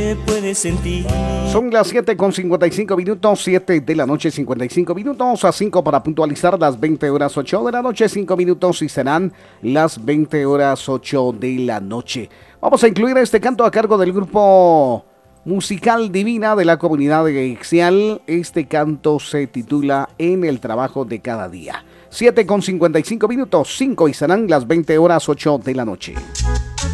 se puede sentir. Son las 7:55, 7 de la noche, 55 minutos, a 5 para puntualizar las 20 horas 8 de la noche, 5 minutos y serán las 20 horas 8 de la noche. Vamos a incluir este canto a cargo del grupo musical Divina de la comunidad de Ixial. Este canto se titula En el trabajo de cada día. 7:55, 5 y serán las 20 horas 8 de la noche.